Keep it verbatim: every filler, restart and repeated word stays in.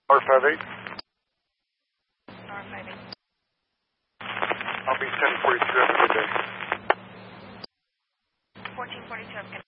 R five eight. R five eight. I'll be ten forty-two. Have a good day. fourteen forty-two.